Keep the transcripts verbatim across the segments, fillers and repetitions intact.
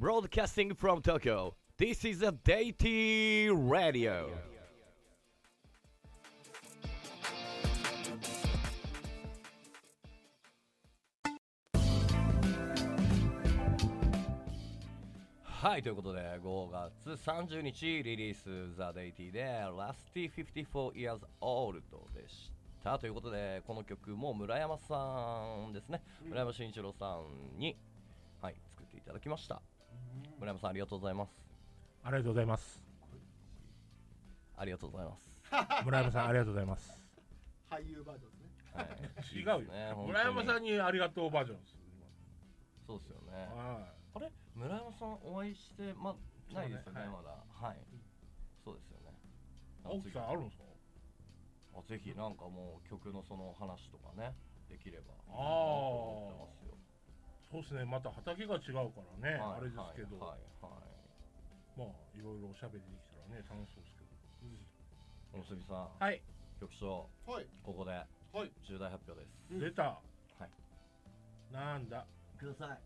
Broadcasting from Tokyo. This is a Deity Radio. はい、ということでごがつさんじゅうにちリリース The Deity で Rusty フィフティフォー Years Old でしたということで、この曲も村山さんですね、うん、村山慎一郎さんに、はい、作っていただきました、うん、村山さんありがとうございます。 ありがとうございます。 ありがとうございます。 村山さんありがとうございます。 俳優バージョンですね、 はい、違うよ、ね、村山さんにありがとうバージョンです。 そうですよね、 はい、 あれ村山さんお会いしてまないですよね、 はい、 まだ、はい、うん、そうですよね。 青木さんあるんですか？ あ、ぜひなんかもう曲のその話とかねできればああ思ってますよ。そうですね、また畑が違うからね、はい、あれですけど、はいはいはい、まあいろいろおしゃべりできたらね楽しそうですけど、 うん、おむすびさん、 はい、 局長、はい、ここで重大発表です、 うん、出た、 はい、 なんだください。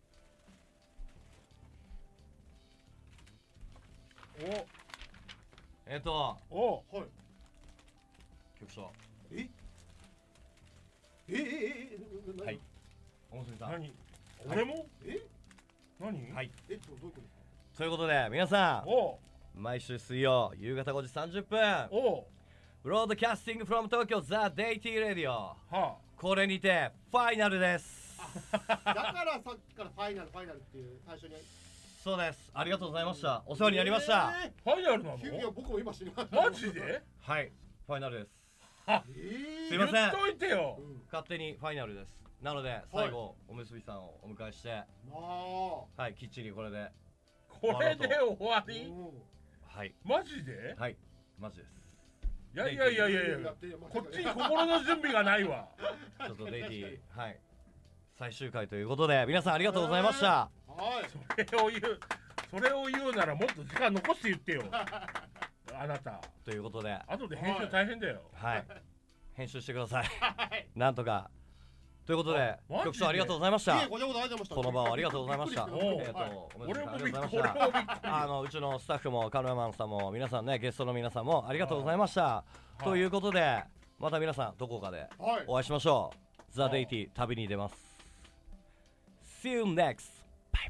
おえっとおはい局長、 えええええはい、おむすびさん、 何俺もえ何はい、 えどういうことですか？ ということで皆さん、 お毎週水曜夕方ごじさんじゅっぷん、 おブロードキャスティングフロム東京 The Deity Radio、 はあ、 これにてファイナルです。 だからさっきからファイナルファイナルっていう最初に。 そうです。ありがとうございました。お世話になりました。 えー、ファイナルなの？ いや僕も今知りました。 マジで？ はい、ファイナルです。 あ、 えー、 すいません。 言っといてよ。 うん、勝手にファイナルです。なので最後、はい、おむすびさんをお迎えして、 あはい、きっちりこれでこれで終わり？ はい。 マジで？ はい、マジです。 いやいやいやいやいや、こっちに心の準備がないわ。 ちょっとデイティー、はい、最終回ということで皆さんありがとうございました。 はい。 それを言う、それを言うならもっと時間残して言ってよ。あなた。 ということで、 後で編集大変だよ。 はい。編集してください。なんとか。ということで、局長ありがとうございました。この場をありがとうございました。えっと、おめでとうございました。あのうちのスタッフもカメラマンさんも皆さんね、ゲストの皆さんもありがとうございました。ということで、また皆さんどこかでお会いしましょう。ザ・デイティ旅に出ます。See you next. Bye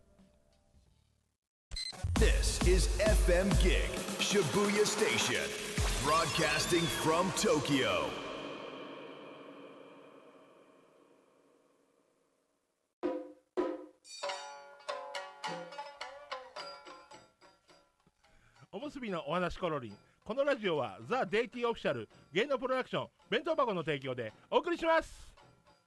bye.This is エフエム Gig Shibuya Station, broadcasting from Tokyo. おむすびのお話コロリン。このラジオはザ・デイティオフィシャル芸能プロダクション弁当箱の提供でお送りします。